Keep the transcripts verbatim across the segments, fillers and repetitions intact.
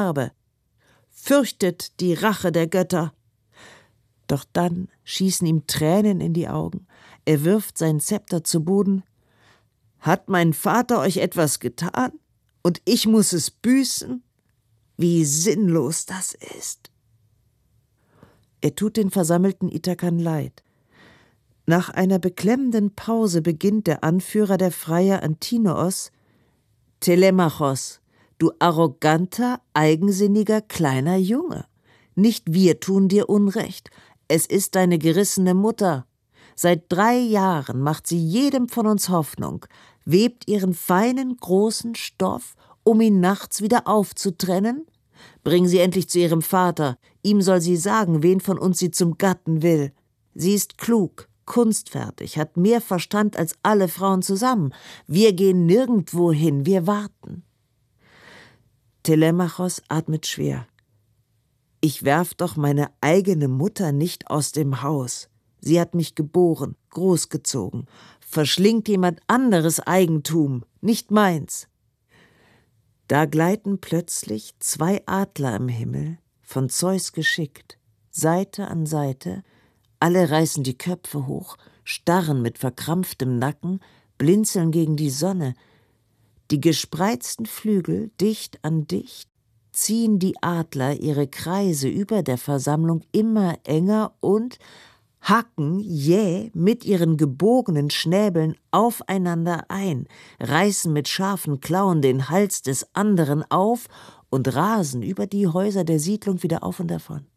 sterbe. Fürchtet die Rache der Götter. Doch dann schießen ihm Tränen in die Augen. Er wirft sein Zepter zu Boden. Hat mein Vater euch etwas getan und ich muss es büßen? Wie sinnlos das ist. Er tut den versammelten Ithakern leid. Nach einer beklemmenden Pause beginnt der Anführer der Freier Antinoos: Telemachos, du arroganter, eigensinniger, kleiner Junge. Nicht wir tun dir Unrecht, es ist deine gerissene Mutter. Seit drei Jahren macht sie jedem von uns Hoffnung, webt ihren feinen, großen Stoff, um ihn nachts wieder aufzutrennen? Bring sie endlich zu ihrem Vater, ihm soll sie sagen, wen von uns sie zum Gatten will. Sie ist klug, kunstfertig, hat mehr Verstand als alle Frauen zusammen. Wir gehen nirgendwo hin, wir warten. Telemachos atmet schwer. Ich werf doch meine eigene Mutter nicht aus dem Haus. Sie hat mich geboren, großgezogen. Verschlingt jemand anderes Eigentum, nicht meins. Da gleiten plötzlich zwei Adler im Himmel, von Zeus geschickt, Seite an Seite. Alle reißen die Köpfe hoch, starren mit verkrampftem Nacken, blinzeln gegen die Sonne. Die gespreizten Flügel, dicht an dicht, ziehen die Adler ihre Kreise über der Versammlung immer enger und hacken jäh mit ihren gebogenen Schnäbeln aufeinander ein, reißen mit scharfen Klauen den Hals des anderen auf und rasen über die Häuser der Siedlung wieder auf und davon.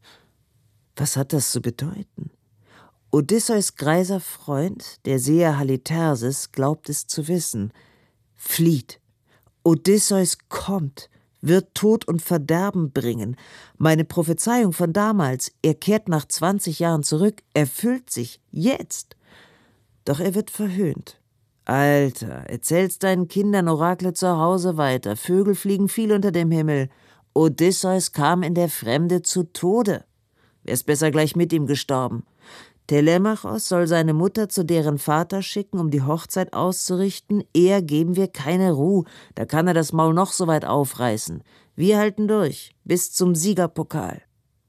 Was hat das zu bedeuten? Odysseus greiser Freund, der Seher Halitherses, glaubt es zu wissen. Flieht. Odysseus kommt, wird Tod und Verderben bringen. Meine Prophezeiung von damals, er kehrt nach zwanzig Jahren zurück, erfüllt sich jetzt. Doch er wird verhöhnt. Alter, erzählst deinen Kindern Orakle zu Hause weiter. Vögel fliegen viel unter dem Himmel. Odysseus kam in der Fremde zu Tode. Wär's besser gleich mit ihm gestorben. Telemachos soll seine Mutter zu deren Vater schicken, um die Hochzeit auszurichten. Eher geben wir keine Ruhe, da kann er das Maul noch so weit aufreißen. Wir halten durch, bis zum Siegerpokal.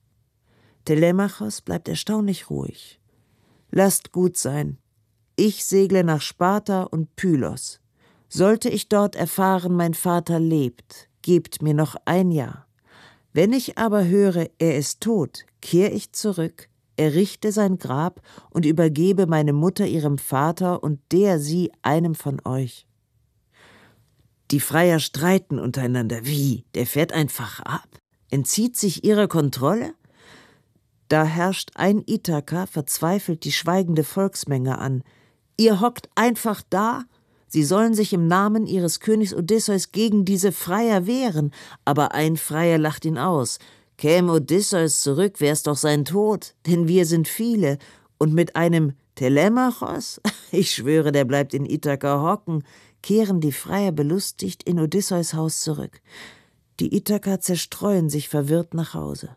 Telemachos bleibt erstaunlich ruhig. Lasst gut sein. Ich segle nach Sparta und Pylos. Sollte ich dort erfahren, mein Vater lebt, gebt mir noch ein Jahr. Wenn ich aber höre, er ist tot, kehr ich zurück, errichte sein Grab und übergebe meine Mutter ihrem Vater und der sie einem von euch. Die Freier streiten untereinander. Wie? Der fährt einfach ab? Entzieht sich ihrer Kontrolle? Da herrscht ein Ithaka verzweifelt die schweigende Volksmenge an. Ihr hockt einfach da? Sie sollen sich im Namen ihres Königs Odysseus gegen diese Freier wehren. Aber ein Freier lacht ihn aus. Käme Odysseus zurück, wär's doch sein Tod, denn wir sind viele. Und mit einem Telemachos, ich schwöre, der bleibt in Ithaka hocken, kehren die Freier belustigt in Odysseus Haus zurück. Die Ithaker zerstreuen sich verwirrt nach Hause.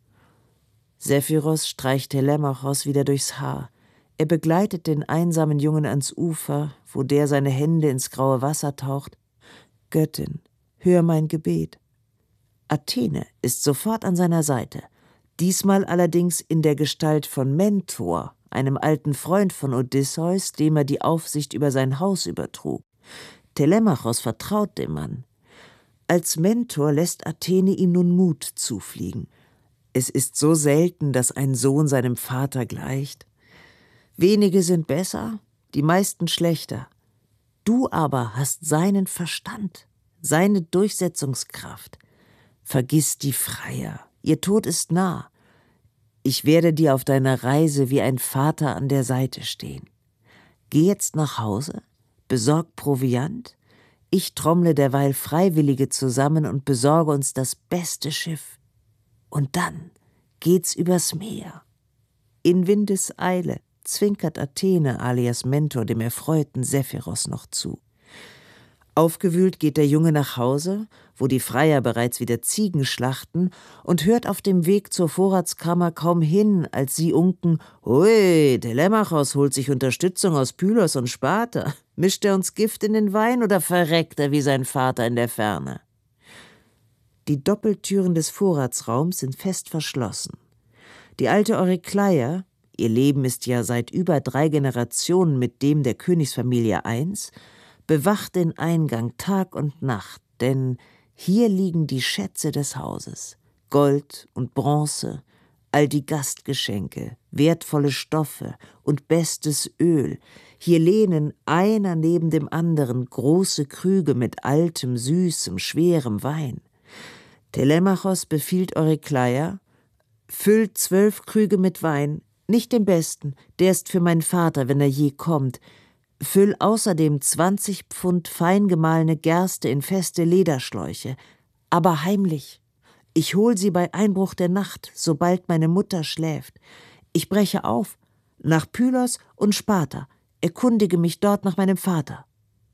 Sephiros streicht Telemachos wieder durchs Haar. Er begleitet den einsamen Jungen ans Ufer, wo der seine Hände ins graue Wasser taucht. Göttin, hör mein Gebet. Athene ist sofort an seiner Seite, diesmal allerdings in der Gestalt von Mentor, einem alten Freund von Odysseus, dem er die Aufsicht über sein Haus übertrug. Telemachos vertraut dem Mann. Als Mentor lässt Athene ihm nun Mut zufliegen. Es ist so selten, dass ein Sohn seinem Vater gleicht. Wenige sind besser, die meisten schlechter. Du aber hast seinen Verstand, seine Durchsetzungskraft. Vergiss die Freier, ihr Tod ist nah. Ich werde dir auf deiner Reise wie ein Vater an der Seite stehen. Geh jetzt nach Hause, besorg Proviant, ich trommle derweil Freiwillige zusammen und besorge uns das beste Schiff. Und dann geht's übers Meer. In Windeseile zwinkert Athene alias Mentor dem erfreuten Sephiros noch zu. Aufgewühlt geht der Junge nach Hause, wo die Freier bereits wieder Ziegen schlachten, und hört auf dem Weg zur Vorratskammer kaum hin, als sie unken: »Hui, Telemachos holt sich Unterstützung aus Pylos und Sparta. Mischt er uns Gift in den Wein oder verreckt er wie sein Vater in der Ferne?« Die Doppeltüren des Vorratsraums sind fest verschlossen. Die alte Eurykleia, ihr Leben ist ja seit über drei Generationen mit dem der Königsfamilie eins, bewacht den Eingang Tag und Nacht, denn hier liegen die Schätze des Hauses, Gold und Bronze, all die Gastgeschenke, wertvolle Stoffe und bestes Öl. Hier lehnen einer neben dem anderen große Krüge mit altem, süßem, schwerem Wein. Telemachos befiehlt Eurykleia: Füllt zwölf Krüge mit Wein, nicht den besten, der ist für meinen Vater, wenn er je kommt. Füll außerdem zwanzig Pfund fein gemahlene Gerste in feste Lederschläuche, aber heimlich. Ich hol sie bei Einbruch der Nacht, sobald meine Mutter schläft. Ich breche auf, nach Pylos und Sparta, erkundige mich dort nach meinem Vater.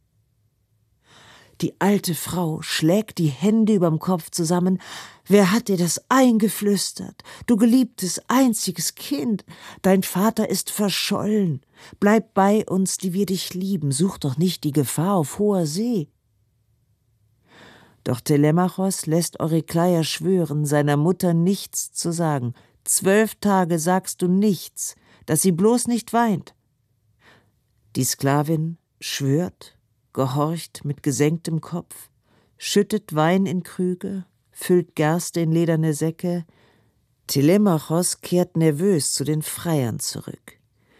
Die alte Frau schlägt die Hände überm Kopf zusammen. Wer hat dir das eingeflüstert? Du geliebtes, einziges Kind. Dein Vater ist verschollen. Bleib bei uns, die wir dich lieben. Such doch nicht die Gefahr auf hoher See. Doch Telemachos lässt Eurykleia schwören, seiner Mutter nichts zu sagen. Zwölf Tage sagst du nichts, dass sie bloß nicht weint. Die Sklavin schwört, gehorcht mit gesenktem Kopf, schüttet Wein in Krüge, füllt Gerste in lederne Säcke. Telemachos kehrt nervös zu den Freiern zurück.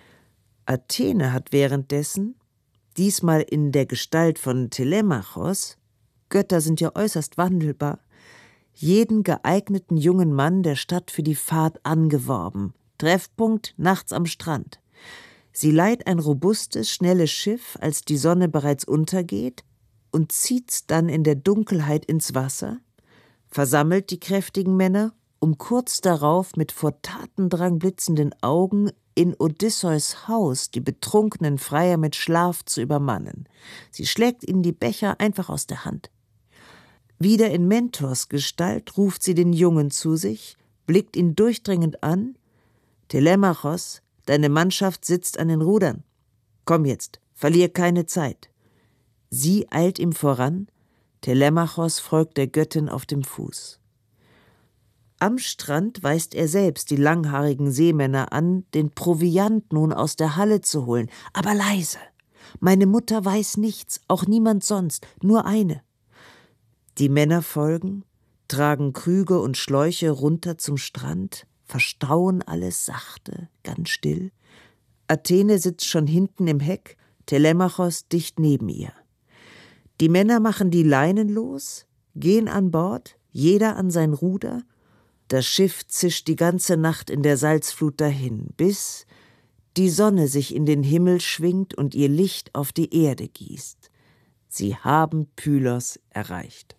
Athene hat währenddessen, diesmal in der Gestalt von Telemachos, Götter sind ja äußerst wandelbar, jeden geeigneten jungen Mann der Stadt für die Fahrt angeworben. Treffpunkt nachts am Strand. Sie leiht ein robustes, schnelles Schiff, als die Sonne bereits untergeht, und zieht's dann in der Dunkelheit ins Wasser, versammelt die kräftigen Männer, um kurz darauf mit vor Tatendrang blitzenden Augen in Odysseus Haus die betrunkenen Freier mit Schlaf zu übermannen. Sie schlägt ihnen die Becher einfach aus der Hand. Wieder in Mentors Gestalt ruft sie den Jungen zu sich, blickt ihn durchdringend an. Telemachos, deine Mannschaft sitzt an den Rudern. Komm jetzt, verlier keine Zeit. Sie eilt ihm voran, Telemachos folgt der Göttin auf dem Fuß. Am Strand weist er selbst die langhaarigen Seemänner an, den Proviant nun aus der Halle zu holen. Aber leise. Meine Mutter weiß nichts, auch niemand sonst, nur eine. Die Männer folgen, tragen Krüge und Schläuche runter zum Strand, verstauen alles sachte, ganz still. Athene sitzt schon hinten im Heck, Telemachos dicht neben ihr. Die Männer machen die Leinen los, gehen an Bord, jeder an sein Ruder. Das Schiff zischt die ganze Nacht in der Salzflut dahin, bis die Sonne sich in den Himmel schwingt und ihr Licht auf die Erde gießt. Sie haben Pylos erreicht.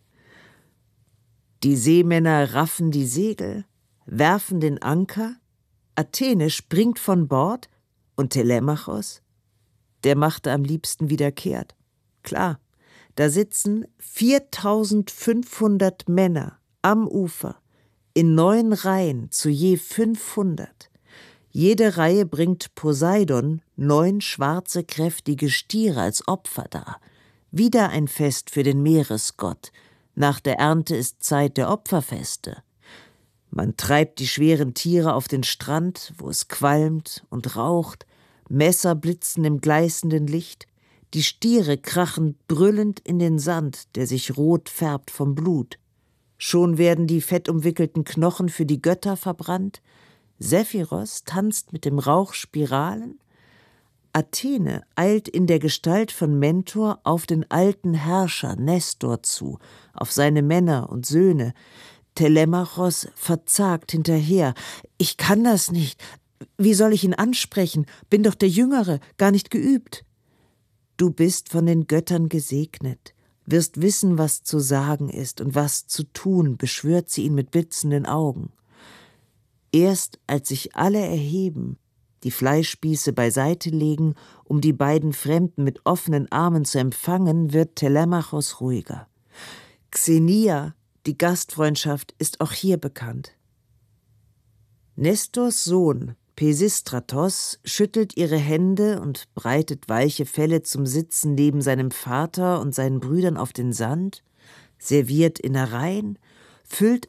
Die Seemänner raffen die Segel, werfen den Anker, Athene springt von Bord und Telemachos, der machte am liebsten wieder kehrt. Klar, da sitzen viertausendfünfhundert Männer am Ufer, in neun Reihen zu je fünfhundert. Jede Reihe bringt Poseidon neun schwarze, kräftige Stiere als Opfer dar. Wieder ein Fest für den Meeresgott. Nach der Ernte ist Zeit der Opferfeste. Man treibt die schweren Tiere auf den Strand, wo es qualmt und raucht, Messer blitzen im gleißenden Licht, die Stiere krachen brüllend in den Sand, der sich rot färbt vom Blut. Schon werden die fettumwickelten Knochen für die Götter verbrannt, Sephiros tanzt mit dem Rauch Spiralen, Athene eilt in der Gestalt von Mentor auf den alten Herrscher Nestor zu, auf seine Männer und Söhne. Telemachos verzagt hinterher. Ich kann das nicht. Wie soll ich ihn ansprechen? Bin doch der Jüngere, gar nicht geübt. Du bist von den Göttern gesegnet, wirst wissen, was zu sagen ist und was zu tun, beschwört sie ihn mit blitzenden Augen. Erst als sich alle erheben, die Fleischspieße beiseite legen, um die beiden Fremden mit offenen Armen zu empfangen, wird Telemachos ruhiger. Xenia, die Gastfreundschaft, ist auch hier bekannt. Nestors Sohn, Pisistratos, schüttelt ihre Hände und breitet weiche Felle zum Sitzen neben seinem Vater und seinen Brüdern auf den Sand, serviert Innereien, füllt